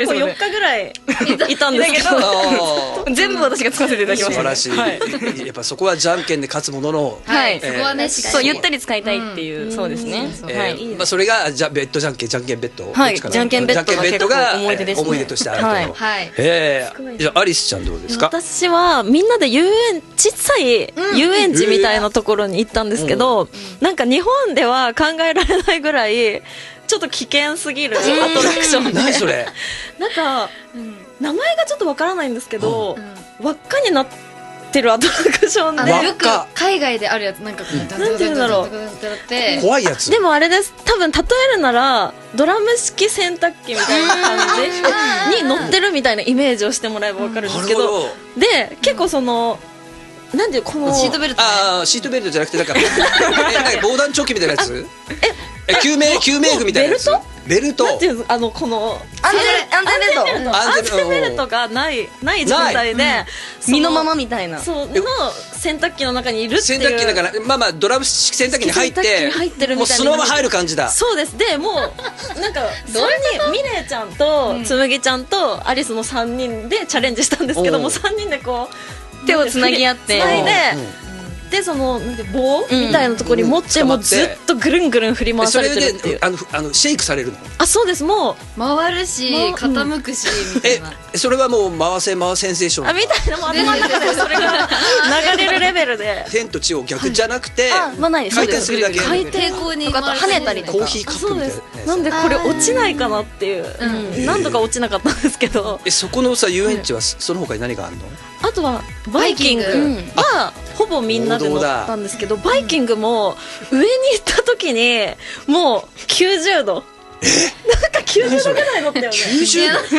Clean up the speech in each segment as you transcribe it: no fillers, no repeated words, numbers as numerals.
構4日ぐらいいたんですけど全部私が使わせていただきました。 素晴らしい。やっぱそこはじゃんけんで勝つものの、 はいそこはねそうゆったり使いたいっていうそうですね。 まあそれがじゃベッドじゃんけんベッド、 はいじゃんけんベッドが思い出ですね。思い出としてあると。 はい。 じゃあアリスちゃんどうですか？ 私はみんなで小さい遊園地みたいなところに行ったんですけど、なんか日本では考えられないぐらいちょっと危険すぎるアトラクションで、 何それ？ なんか名前がちょっとわからないんですけど、輪っかになってるアトラクションで、 よく海外であるやつなんかなんていうんだろう、 怖いやつ。 でもあれです、多分例えるならドラム式洗濯機みたいな感じに乗ってるみたいなイメージをしてもらえばわかるんですけど、で結構そのなんでこのシートベルト、 シートベルトじゃなくてなんか防弾チョッキみたいなやつ、救命具みたいなやつ、ベルトなんていうの、この安全ベルトがない状態で身のままみたいな、 そうの洗濯機の中にいるっていう、 洗濯機だからまあまあドラム式洗濯機に入ってもうそのまま入る感じだ。 そうです。でもうなんか3人ミレイちゃんとつむぎちゃんとアリスの3人でチャレンジしたんですけども、3人でこう手をつなぎ合ってでその棒みたいなところに持ってもうずっとぐるんぐるん振り回されてるっていう。 シェイクされるの？ あ、そうです。もう回るし傾くしみたいな。 それはもう回せセンセーションみたいな、もう頭の中でそれが流れるレベルで天と地を逆じゃなくて回転するだけ、 回転口に跳ねたりとか、 コーヒーカップみたいな。 なんでこれ落ちないかなっていう、何度か落ちなかったんですけど。 そこのさ遊園地はその他に何があるの？ あとはバイキングはほぼみんなで乗ったんですけど、バイキングも上に行った時にもう90度、なんか90度ぐらい乗ったよね。 90度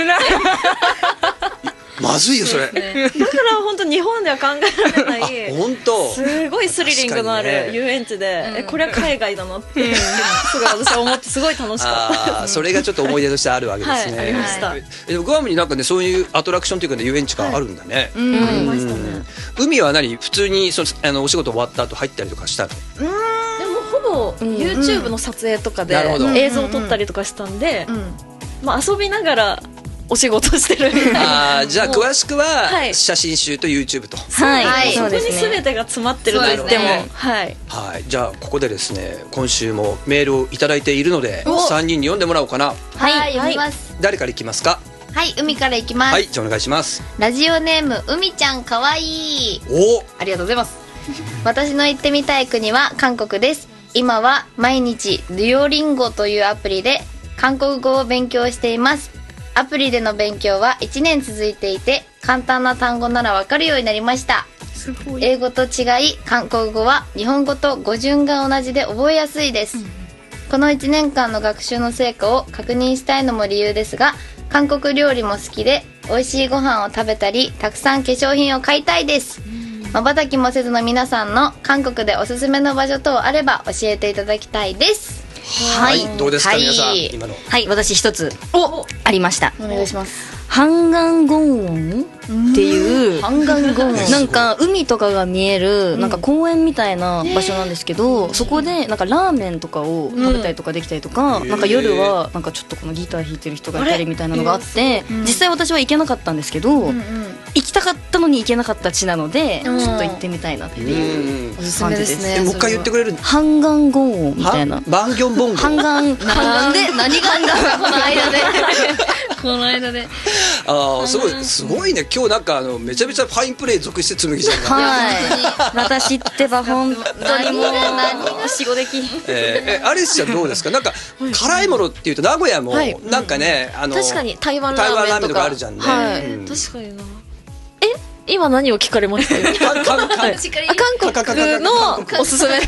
まずいよそれ。だから本当日本では考えられない本当すごいスリリングのある遊園地で、これは海外だなってすごい私は思ってすごい楽しかった。 それがちょっと思い出としてあるわけですね。 ありました。 グアムになんかねそういうアトラクションというか遊園地があるんだね。 ありましたね。 海は何普通にお仕事終わった後入ったりとかしたの？ でもほぼ YouTube の撮影とかで映像を撮ったりとかしたんで、まあ遊びながらお仕事してるみたいな。 じゃあ詳しくは写真集と YouTube と、 はいそこに全てが詰まってると言っても、はい、 じゃあここでですね今週もメールをいただいているので3人に読んでもらおうかな。 はい、読みます。 誰からいきますか？ はい、海からいきます。 はい、じゃあお願いします。 ラジオネーム海ちゃんかわいい。ありがとうございます。私の行ってみたい国は韓国です。今は毎日デュオリンゴというアプリで韓国語を勉強しています。アプリでの勉強は1年続いていて簡単な単語ならわかるようになりました。英語と違い韓国語は日本語と語順が同じで覚えやすいです。この1年間の学習の成果を確認したいのも理由ですが、韓国料理も好きで美味しいご飯を食べたりたくさん化粧品を買いたいです。瞬きもせずの皆さんの韓国でおすすめの場所等あれば教えていただきたいです。 はい、どうですか皆さん今の。 はい、私一つありました。 お願いします。 ハンガンゴンウォンっていうなんか海とかが見えるなんか公園みたいな場所なんですけど、そこでなんかラーメンとかを食べたりとかできたりとか、なんか夜はなんかちょっとこのギター弾いてる人がいたりみたいなのがあって、実際私は行けなかったんですけど、行きたかったのに行けなかった地なのでちょっと行ってみたいなっていうおすすめです。 もう一回言ってくれる？ ハンガンゴンウォンみたいな。 バンギョンボンゴ。 ハンガンで何がこの間でこの間で。 すごいね。今日なんかめちゃめちゃファインプレー続出紬ちゃんが。 はい。私ってば本当にもう仕事でき。 アリスちゃんどうですか？なんか辛いものっていうと名古屋もなんかね確かに台湾ラーメンとかあるじゃんね。 確かにな。今何を聞かれました？韓国のおすすめ。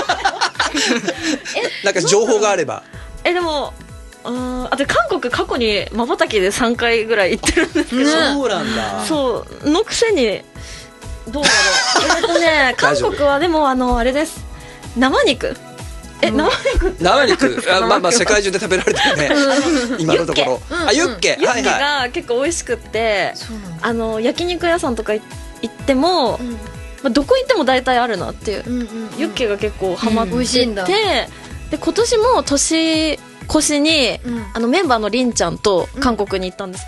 なんか情報があれば。 でも韓国過去に瞬きで3回ぐらい行ってるんですけど、 そうなんだ。 そうのくせにどうだろう。韓国はでもあれです、生肉。 生肉まあ世界中で食べられてるね今のところ。ユッケが結構美味しくって、焼肉屋さんとか行ってもどこ行っても大体あるなっていう、ユッケが結構ハマってて、で今年も年越しにメンバーのりんちゃんと韓国に行ったんです